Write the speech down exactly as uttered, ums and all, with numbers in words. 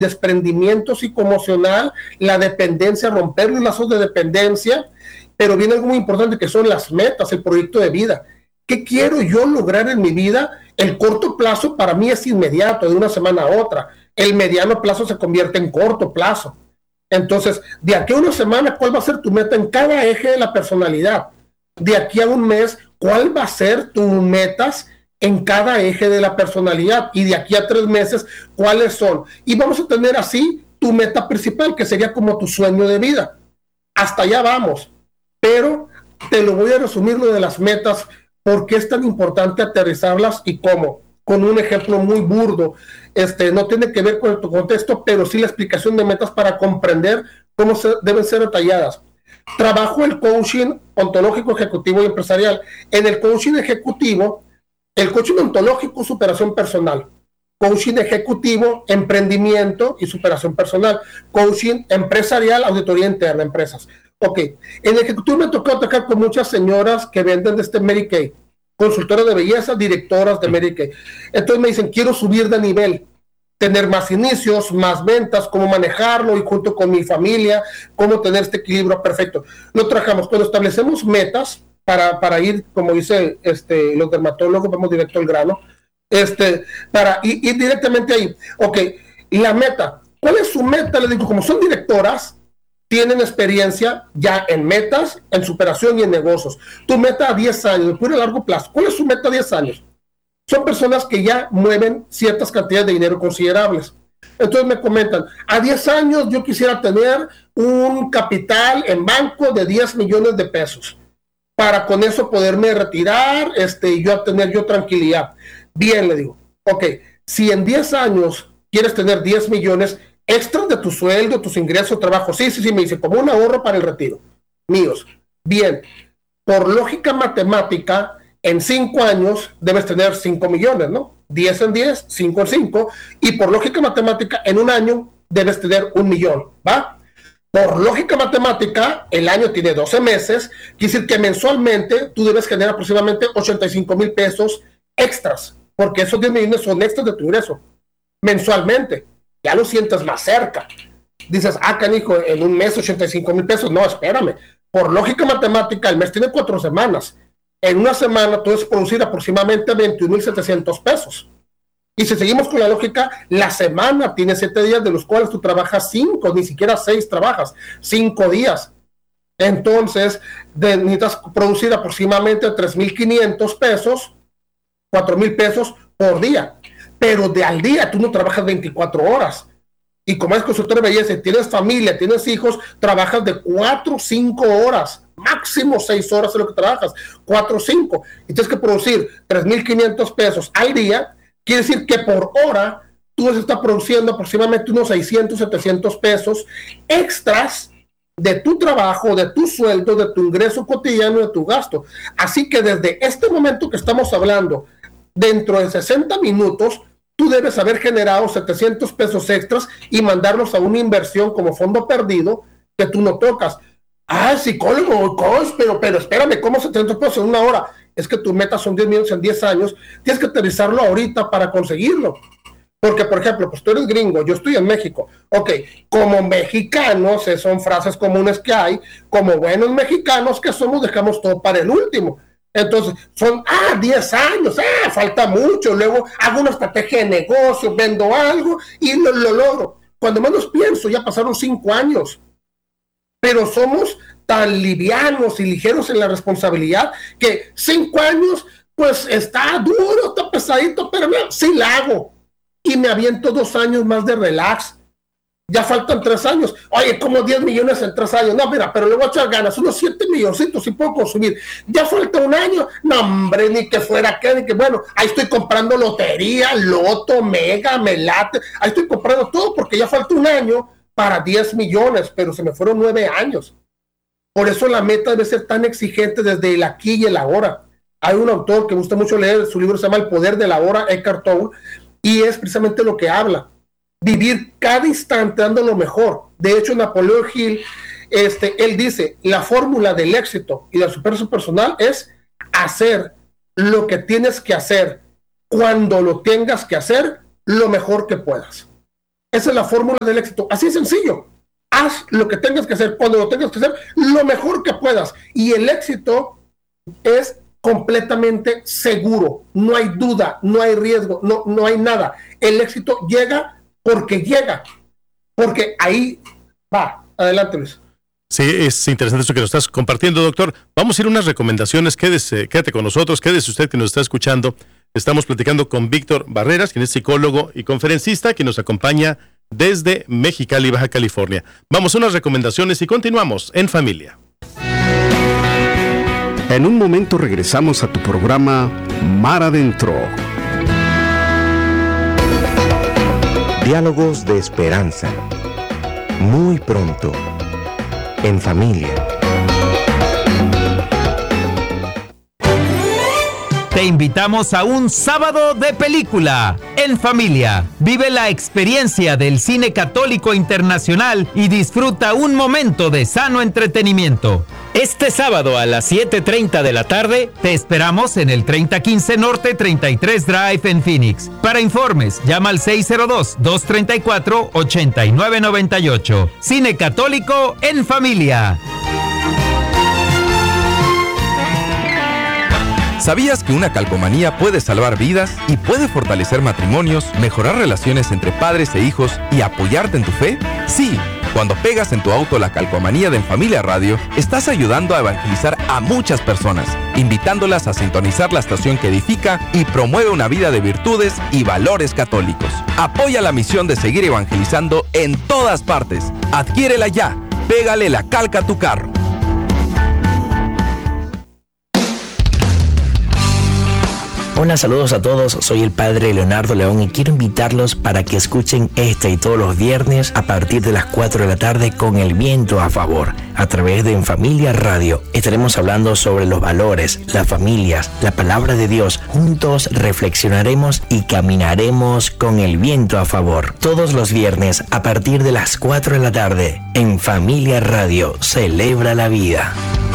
desprendimiento psicoemocional, la dependencia, romper los lazos de dependencia, pero viene algo muy importante que son las metas, el proyecto de vida. ¿Qué quiero yo lograr en mi vida? El corto plazo para mí es inmediato, de una semana a otra. El mediano plazo se convierte en corto plazo. Entonces, de aquí a una semana, ¿cuál va a ser tu meta en cada eje de la personalidad? De aquí a un mes, ¿cuál va a ser tus metas en cada eje de la personalidad? Y de aquí a tres meses, ¿cuáles son? Y vamos a tener así tu meta principal, que sería como tu sueño de vida. Hasta allá vamos. Pero te lo voy a resumir lo de las metas, porque es tan importante aterrizarlas y cómo. Con un ejemplo muy burdo. Este, no tiene que ver con tu contexto, pero sí la explicación de metas para comprender cómo se, deben ser detalladas. Trabajo el coaching ontológico, ejecutivo y empresarial. En el coaching ejecutivo, el coaching ontológico, superación personal. Coaching ejecutivo, emprendimiento y superación personal. Coaching empresarial, auditoría interna, empresas. Ok, en el ejecutivo me tocó tocar con muchas señoras que venden de este Mary Kay, consultoras de belleza, directoras de Mary Kay. Entonces me dicen, quiero subir de nivel, tener más inicios, más ventas, cómo manejarlo y junto con mi familia, cómo tener este equilibrio perfecto. Lo trabajamos cuando establecemos metas para, para ir, como dice este, los dermatólogos, vamos directo al grano, este, para ir, ir directamente ahí. Ok, y la meta, ¿cuál es su meta? Les digo, como son directoras, tienen experiencia ya en metas, en superación y en negocios. Tu meta a diez años, puro a largo plazo. ¿Cuál es su meta a diez años? Son personas que ya mueven ciertas cantidades de dinero considerables. Entonces me comentan, a diez años yo quisiera tener un capital en banco de diez millones de pesos para con eso poderme retirar este, y yo tener yo tranquilidad. Bien, le digo, ok, si en diez años quieres tener diez millones extras de tu sueldo, tus ingresos, trabajo, sí, sí, sí, me dice, como un ahorro para el retiro, míos. Bien, por lógica matemática, en cinco años debes tener cinco millones, ¿no? diez en diez, cinco en cinco, y por lógica matemática, en un año debes tener un millón, ¿va? Por lógica matemática, el año tiene doce meses, quiere decir que mensualmente tú debes generar aproximadamente ochenta y cinco mil pesos extras, porque esos diez millones son extras de tu ingreso, mensualmente. Ya lo sientes más cerca. Dices, ah, canijo, en un mes ochenta y cinco mil pesos. No, espérame. Por lógica matemática, el mes tiene cuatro semanas. En una semana tú debes producir aproximadamente veintiún mil setecientos pesos. Y si seguimos con la lógica, la semana tiene siete días, de los cuales tú trabajas cinco, ni siquiera seis trabajas, cinco días. Entonces, de, necesitas producir aproximadamente tres mil quinientos pesos, cuatro mil pesos por día. Pero de al día tú no trabajas veinticuatro horas. Y como es consultor de belleza, tienes familia, tienes hijos, trabajas de cuatro o cinco horas, máximo seis horas es lo que trabajas, cuatro o cinco. Y tienes que producir tres mil quinientos pesos al día, quiere decir que por hora tú estás produciendo aproximadamente unos seiscientos, setecientos pesos extras de tu trabajo, de tu sueldo, de tu ingreso cotidiano, de tu gasto. Así que desde este momento que estamos hablando, dentro de sesenta minutos, tú debes haber generado setecientos pesos extras y mandarlos a una inversión como fondo perdido que tú no tocas. Ah, psicólogo, coach, pero, pero espérame, ¿cómo setecientos pesos en una hora? Es que tu meta son diez millones en diez años, tienes que aterrizarlo ahorita para conseguirlo. Porque, por ejemplo, pues tú eres gringo, yo estoy en México. Ok, como mexicanos, son frases comunes que hay, como buenos mexicanos que somos, dejamos todo para el último. Entonces, son, ah, diez años, ah, falta mucho, luego hago una estrategia de negocio, vendo algo y lo, lo logro. Cuando menos pienso, ya pasaron cinco años, pero somos tan livianos y ligeros en la responsabilidad que cinco años, pues está duro, está pesadito, pero mira, sí la hago y me aviento dos años más de relax. Ya faltan tres años. Oye, como diez millones en tres años. No, mira, pero le voy a echar ganas. Unos siete milloncitos si puedo consumir. Ya falta un año. No, hombre, ni que fuera que, ni que bueno. Ahí estoy comprando lotería, loto, mega, melate. Ahí estoy comprando todo porque ya falta un año para diez millones, pero se me fueron nueve años. Por eso la meta debe ser tan exigente desde el aquí y el ahora. Hay un autor que me gusta mucho leer, su libro se llama El Poder de la Hora, Eckhart Tolle, y es precisamente lo que habla. Vivir cada instante dando lo mejor. De hecho, Napoleón Hill, este, él dice, la fórmula del éxito y de la superación personal es hacer lo que tienes que hacer cuando lo tengas que hacer lo mejor que puedas. Esa es la fórmula del éxito. Así de sencillo. Haz lo que tengas que hacer, cuando lo tengas que hacer, lo mejor que puedas. Y el éxito es completamente seguro. No hay duda, no hay riesgo, no, no hay nada. El éxito llega porque llega. Porque ahí va. Adelante, Luis. Sí, es interesante eso que nos estás compartiendo, doctor. Vamos a ir a unas recomendaciones. Quédese, quédate con nosotros, quédese usted que nos está escuchando. Estamos platicando con Víctor Barreras, quien es psicólogo y conferencista, que nos acompaña desde Mexicali, Baja California. Vamos a unas recomendaciones y continuamos en familia. En un momento regresamos a tu programa Mar Adentro. Diálogos de esperanza. Muy pronto. En familia. Te invitamos a un sábado de película en familia. Vive la experiencia del cine católico internacional y disfruta un momento de sano entretenimiento. Este sábado a las siete treinta de la tarde te esperamos en el treinta quince Norte treinta y tres Drive en Phoenix. Para informes, llama al seis cero dos, dos tres cuatro, ocho nueve nueve ocho. Cine católico en familia. ¿Sabías que una calcomanía puede salvar vidas y puede fortalecer matrimonios, mejorar relaciones entre padres e hijos y apoyarte en tu fe? Sí, cuando pegas en tu auto la calcomanía de En Familia Radio, estás ayudando a evangelizar a muchas personas, invitándolas a sintonizar la estación que edifica y promueve una vida de virtudes y valores católicos. Apoya la misión de seguir evangelizando en todas partes. Adquiérela ya. Pégale la calca a tu carro. Hola, saludos a todos, soy el padre Leonardo León y quiero invitarlos para que escuchen este y todos los viernes a partir de las cuatro de la tarde con el viento a favor, a través de En Familia Radio. Estaremos hablando sobre los valores, las familias, la palabra de Dios. Juntos reflexionaremos y caminaremos con el viento a favor. Todos los viernes a partir de las cuatro de la tarde, En Familia Radio, celebra la vida.